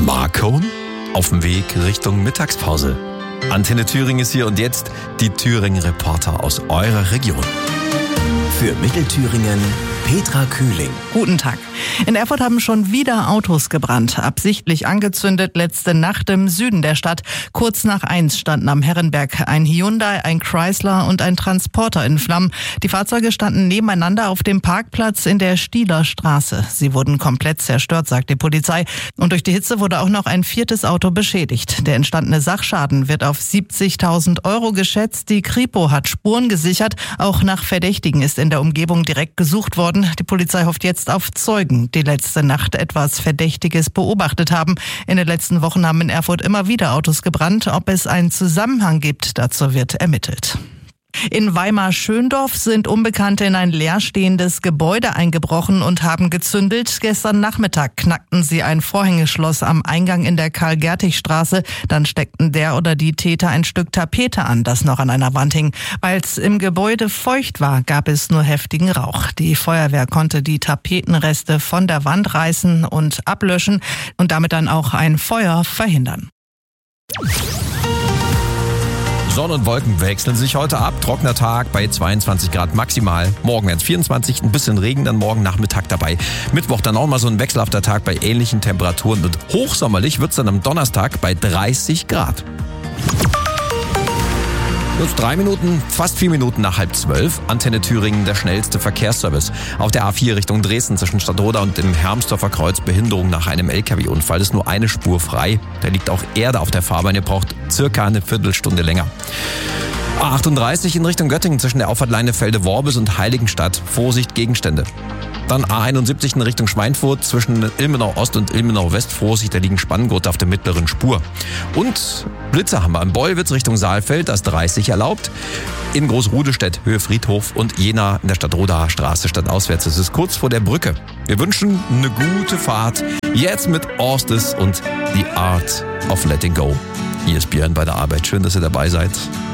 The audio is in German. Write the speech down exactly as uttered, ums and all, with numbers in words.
Markon? Auf dem Weg Richtung Mittagspause. Antenne Thüringen ist hier und jetzt die Thüringen-Reporter aus eurer Region. Für Mittelthüringen Petra Kühling. Guten Tag. In Erfurt haben schon wieder Autos gebrannt. Absichtlich angezündet letzte Nacht im Süden der Stadt. Kurz nach eins standen am Herrenberg ein Hyundai, ein Chrysler und ein Transporter in Flammen. Die Fahrzeuge standen nebeneinander auf dem Parkplatz in der Stieler Straße. Sie wurden komplett zerstört, sagt die Polizei. Und durch die Hitze wurde auch noch ein viertes Auto beschädigt. Der entstandene Sachschaden wird auf siebzigtausend Euro geschätzt. Die Kripo hat Spuren gesichert. Auch nach Verdächtigen ist in der Umgebung direkt gesucht worden. Die Polizei hofft jetzt auf Zeugen, die letzte Nacht etwas Verdächtiges beobachtet haben. In den letzten Wochen haben in Erfurt immer wieder Autos gebrannt. Ob es einen Zusammenhang gibt, dazu wird ermittelt. In Weimar-Schöndorf sind Unbekannte in ein leerstehendes Gebäude eingebrochen und haben gezündelt. Gestern Nachmittag knackten sie ein Vorhängeschloss am Eingang in der Karl-Gertig-Straße. Dann steckten der oder die Täter ein Stück Tapete an, das noch an einer Wand hing. Weil es im Gebäude feucht war, gab es nur heftigen Rauch. Die Feuerwehr konnte die Tapetenreste von der Wand reißen und ablöschen und damit dann auch ein Feuer verhindern. Sonne und Wolken wechseln sich heute ab. Trockener Tag bei zweiundzwanzig Grad maximal. Morgen werden es vierundzwanzig, ein bisschen Regen dann morgen Nachmittag dabei. Mittwoch dann auch mal so ein wechselhafter Tag bei ähnlichen Temperaturen. Und hochsommerlich wird es dann am Donnerstag bei dreißig Grad. Jetzt drei Minuten, fast vier Minuten nach halb zwölf. Antenne Thüringen, der schnellste Verkehrsservice. Auf der A vier Richtung Dresden zwischen Stadtroda und dem Hermsdorfer Kreuz Behinderung nach einem L K W-Unfall. Ist nur eine Spur frei. Da liegt auch Erde auf der Fahrbahn. Ihr braucht circa eine Viertelstunde länger. A achtunddreißig in Richtung Göttingen zwischen der Auffahrt Leinefelde-Worbis und Heiligenstadt. Vorsicht, Gegenstände. Dann A einundsiebzig in Richtung Schweinfurt zwischen Ilmenau Ost und Ilmenau West. Vorsicht, da liegen Spanngurte auf der mittleren Spur. Und Blitzer haben wir am Bollwitz Richtung Saalfeld, da ist dreißig erlaubt. In Großrudestedt, Höhe Friedhof und Jena in der Stadtrodaer Straße stadtauswärts. Es ist kurz vor der Brücke. Wir wünschen eine gute Fahrt. Jetzt mit Orstes und The Art of Letting Go. Hier ist Björn bei der Arbeit. Schön, dass ihr dabei seid.